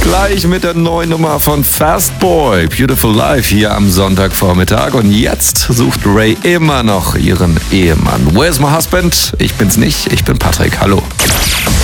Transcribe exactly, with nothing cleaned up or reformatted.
Gleich mit der neuen Nummer von Fastboy, Beautiful Life, hier am Sonntagvormittag. Und jetzt sucht Ray immer noch ihren Ehemann. Where's my husband? Ich bin's nicht, ich bin Patrick. Hallo.